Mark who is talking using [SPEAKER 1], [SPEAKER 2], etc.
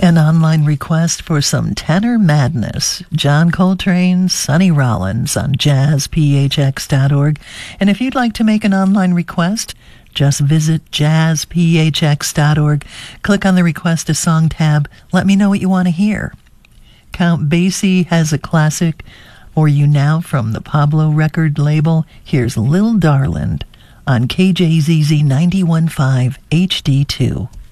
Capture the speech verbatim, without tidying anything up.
[SPEAKER 1] An online request for some tenor madness. John Coltrane, Sonny Rollins on jazz p h x dot org. And if you'd like to make an online request, just visit jazz p h x dot org. Click on the Request a Song tab. Let me know what you want to hear. Count Basie has a classic for you now from the Pablo record label. Here's Lil Darland on K J Z Z ninety-one point five H D two.